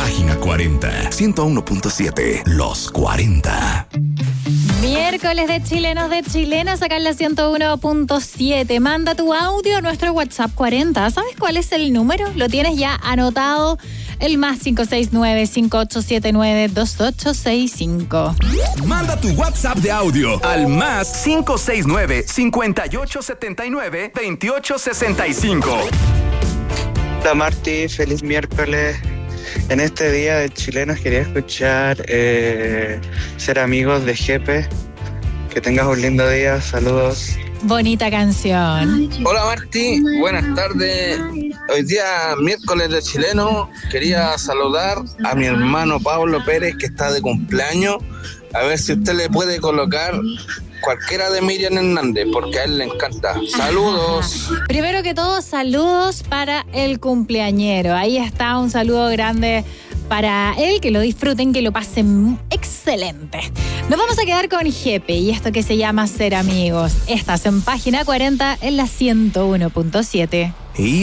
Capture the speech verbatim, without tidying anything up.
Página cuarenta, ciento uno punto siete, Los cuarenta. Miércoles de chilenos, de chilenas, acá en la ciento uno punto siete. Manda tu audio a nuestro WhatsApp cuarenta. ¿Sabes cuál es el número? ¿Lo tienes ya anotado? El más cinco seis nueve, cinco ocho siete nueve, dos ocho seis cinco. Manda tu WhatsApp de audio al más cinco seis nueve, cinco ocho siete nueve, dos ocho seis cinco. Hola Marti, feliz miércoles. En este día de chilenos quería escuchar eh, Ser Amigos de Jepe. Que tengas un lindo día, saludos. Bonita canción. Hola Marti, buenas tardes. Hoy día miércoles de chileno, quería saludar a mi hermano Pablo Pérez que está de cumpleaños. A ver si usted le puede colocar cualquiera de Miriam Hernández, porque a él le encanta. Saludos. Primero que todo, saludos para el cumpleañero. Ahí está, un saludo grande para él, que lo disfruten, que lo pasen excelente. Nos vamos a quedar con Jepe y esto que se llama Ser Amigos. Estás en Página cuarenta en la ciento uno punto siete.